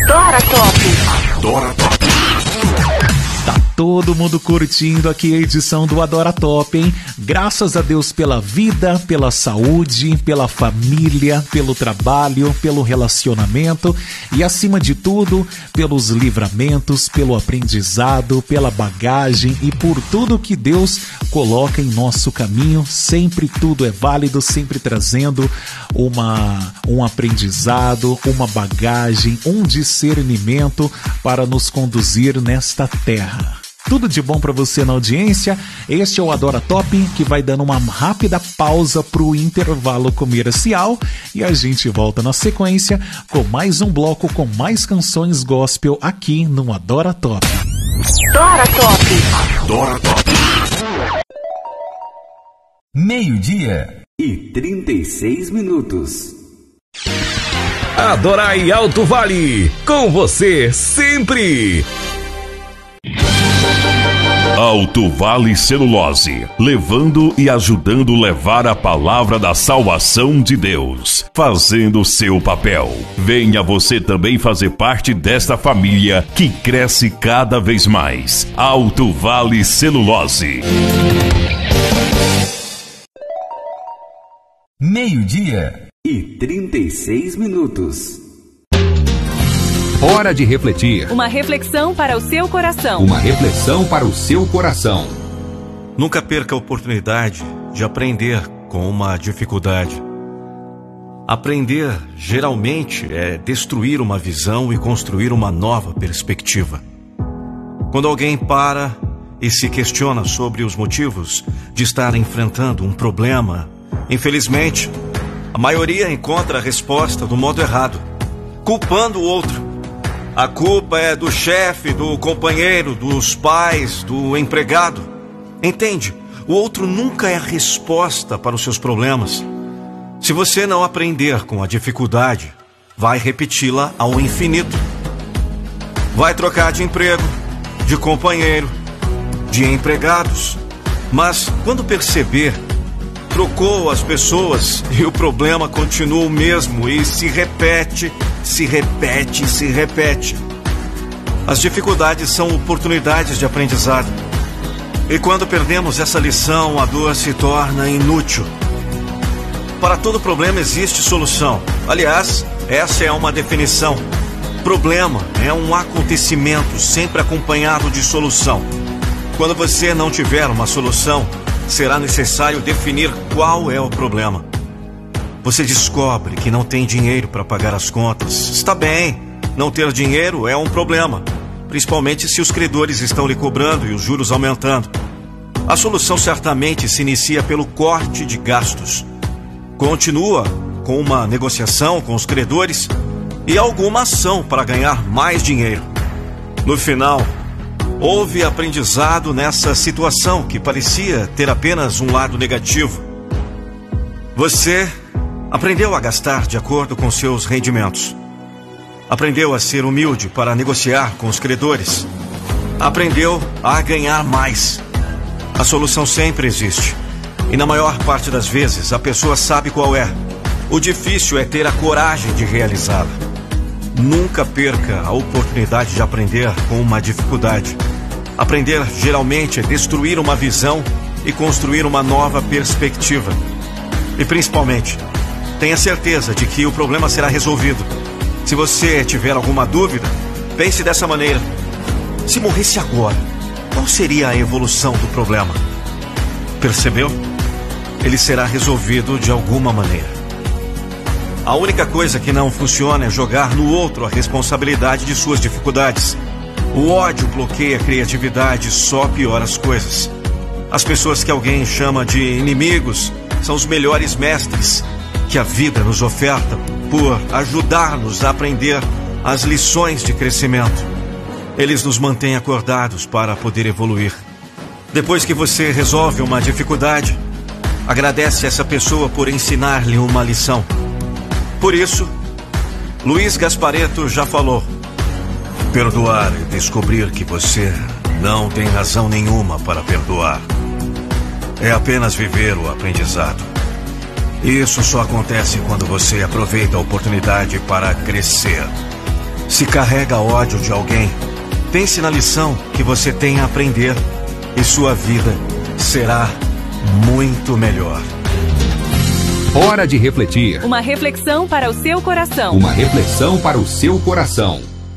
Adora Top. Adora Top. Tá todo mundo curtindo aqui a edição do Adora Top, hein? Graças a Deus pela vida, pela saúde, pela família, pelo trabalho, pelo relacionamento e, acima de tudo, pelos livramentos, pelo aprendizado, pela bagagem e por tudo que Deus coloca em nosso caminho. Sempre tudo é válido, sempre trazendo um aprendizado, uma bagagem, um discernimento para nos conduzir nesta terra. Tudo de bom para você na audiência. Este é o Adora Top, que vai dando uma rápida pausa para o intervalo comercial e a gente volta na sequência com mais um bloco com mais canções gospel aqui no Adora Top. Adora Top. Adora Top. 12:36. Adorai Alto Vale, com você sempre. Alto Vale Celulose, levando e ajudando levar a palavra da salvação de Deus, fazendo o seu papel. Venha você também fazer parte desta família que cresce cada vez mais. Alto Vale Celulose. 12:36. Hora de refletir. Uma reflexão para o seu coração. Uma reflexão para o seu coração. Nunca perca a oportunidade de aprender com uma dificuldade. Aprender, geralmente, é destruir uma visão e construir uma nova perspectiva. Quando alguém para e se questiona sobre os motivos de estar enfrentando um problema, infelizmente, a maioria encontra a resposta do modo errado, culpando o outro. A culpa é do chefe, do companheiro, dos pais, do empregado. Entende? O outro nunca é a resposta para os seus problemas. Se você não aprender com a dificuldade, vai repeti-la ao infinito. Vai trocar de emprego, de companheiro, de empregados. Mas quando perceber, trocou as pessoas e o problema continua o mesmo e se repete. As dificuldades são oportunidades de aprendizado. E quando perdemos essa lição, a dor se torna inútil. Para todo problema existe solução. Aliás, essa é uma definição. Problema é um acontecimento sempre acompanhado de solução. Quando você não tiver uma solução, será necessário definir qual é o problema. Você descobre que não tem dinheiro para pagar as contas. Está bem, não ter dinheiro é um problema, principalmente se os credores estão lhe cobrando e os juros aumentando. A solução certamente se inicia pelo corte de gastos. Continua com uma negociação com os credores e alguma ação para ganhar mais dinheiro. No final, houve aprendizado nessa situação que parecia ter apenas um lado negativo. Você aprendeu a gastar de acordo com seus rendimentos. Aprendeu a ser humilde para negociar com os credores. Aprendeu a ganhar mais. A solução sempre existe. E na maior parte das vezes a pessoa sabe qual é. O difícil é ter a coragem de realizá-la. Nunca perca a oportunidade de aprender com uma dificuldade. Aprender geralmente é destruir uma visão e construir uma nova perspectiva. E principalmente, tenha certeza de que o problema será resolvido. Se você tiver alguma dúvida, pense dessa maneira. Se morresse agora, qual seria a evolução do problema? Percebeu? Ele será resolvido de alguma maneira. A única coisa que não funciona é jogar no outro a responsabilidade de suas dificuldades. O ódio bloqueia a criatividade e só piora as coisas. As pessoas que alguém chama de inimigos são os melhores mestres que a vida nos oferta por ajudar-nos a aprender as lições de crescimento. Eles nos mantêm acordados para poder evoluir. Depois que você resolve uma dificuldade, agradece a essa pessoa por ensinar-lhe uma lição. Por isso, Luiz Gasparetto já falou: perdoar é descobrir que você não tem razão nenhuma para perdoar. É apenas viver o aprendizado. Isso só acontece quando você aproveita a oportunidade para crescer. Se carrega ódio de alguém, pense na lição que você tem a aprender e sua vida será muito melhor. Hora de refletir. Uma reflexão para o seu coração. Uma reflexão para o seu coração.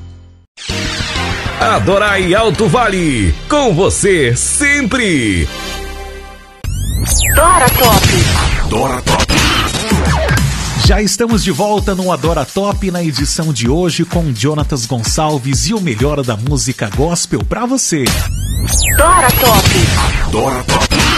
Adorai Alto Vale, com você sempre. Dora Top. Dora Top. Já estamos de volta no Adora Top na edição de hoje com Jonatas Gonçalves e o melhor da música gospel pra você. Dora Top. Dora Top.